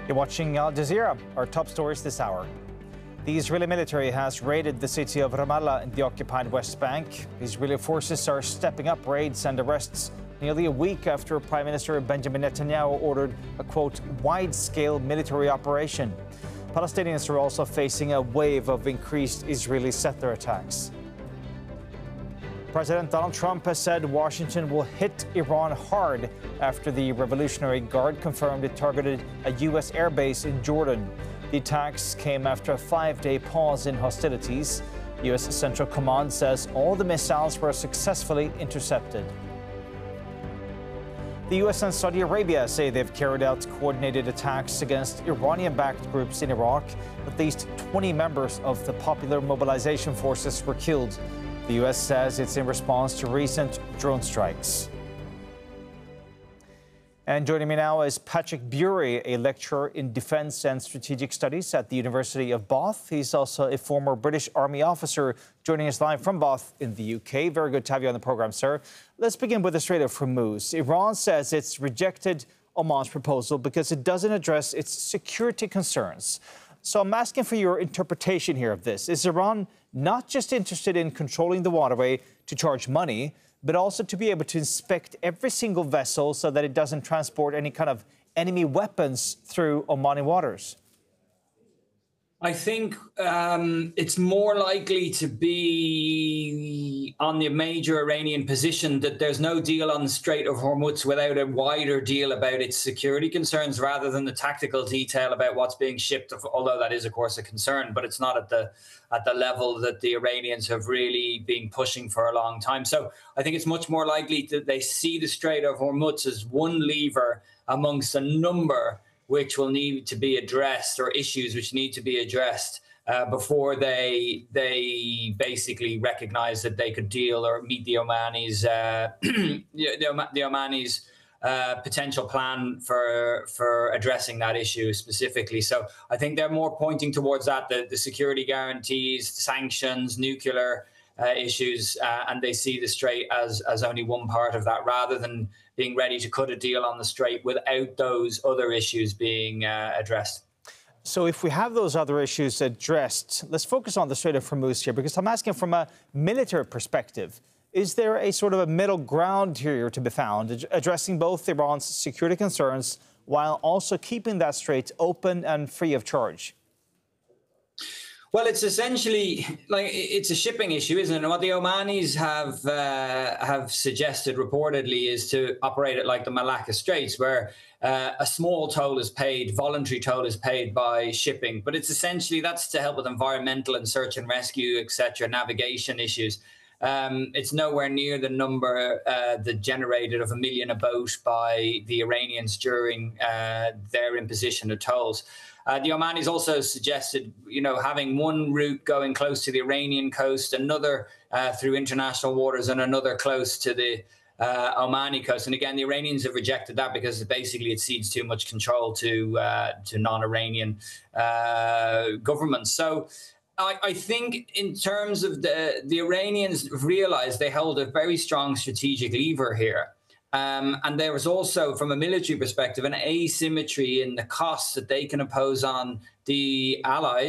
You're watching Al Jazeera. Our top stories this hour. The Israeli military has raided the city of Ramallah in the occupied West Bank. Israeli forces are stepping up raids and arrests nearly a week after Prime Minister Benjamin Netanyahu ordered a, quote, wide-scale military operation. Palestinians are also facing a wave of increased Israeli settler attacks. President Donald Trump has said Washington will hit Iran hard after the Revolutionary Guard confirmed it targeted a U.S. airbase in Jordan. The attacks came after a 5-day pause in hostilities. U.S. Central Command says all the missiles were successfully intercepted. The U.S. and Saudi Arabia say they've carried out coordinated attacks against Iranian-backed groups in Iraq. At least 20 members of the Popular Mobilization Forces were killed. The U.S. says it's in response to recent drone strikes. And joining me now is Patrick Bury, a lecturer in Defence and Strategic Studies at the University of Bath. He's also a former British Army officer, joining us live from Bath in the UK. Very good to have you on the programme, sir. Let's begin with the Strait of Hormuz. Iran says it's rejected Oman's proposal because it doesn't address its security concerns. So I'm asking for your interpretation here of this. Is Iran not just interested in controlling the waterway to charge money, but also to be able to inspect every single vessel so that it doesn't transport any kind of enemy weapons through Omani waters? I think it's more likely to be on the major Iranian position that there's no deal on the Strait of Hormuz without a wider deal about its security concerns, rather than the tactical detail about what's being shipped, although that is, of course, a concern, but it's not at the level that the Iranians have really been pushing for a long time. So I think it's much more likely that they see the Strait of Hormuz as one lever amongst a number which will need to be addressed, or issues which need to be addressed before they basically recognize that they could deal or meet the Omanis' the Omanis' potential plan for addressing that issue specifically. So I think they're more pointing towards that, the security guarantees, sanctions, nuclear issues, and they see the Strait as only one part of that, rather than being ready to cut a deal on the Strait without those other issues being addressed. So if we have those other issues addressed, let's focus on the Strait of Hormuz here, because I'm asking from a military perspective, is there a sort of a middle ground here to be found, addressing both Iran's security concerns while also keeping that strait open and free of charge? Well, it's essentially like it's a shipping issue, isn't it? And what the Omanis have suggested reportedly is to operate it like the Malacca Straits, where a small toll is paid, voluntary toll is paid by shipping. But it's essentially, that's to help with environmental and search and rescue, etc., navigation issues. It's nowhere near the number that generated of 1 million a boat by the Iranians during their imposition of tolls. The Omanis also suggested, having one route going close to the Iranian coast, another through international waters, and another close to the Omani coast. And again, the Iranians have rejected that because basically it cedes too much control to non-Iranian governments. So I think in terms of the Iranians realized they hold a very strong strategic lever here. And there was also, from a military perspective, an asymmetry in the costs that they can impose on the allies.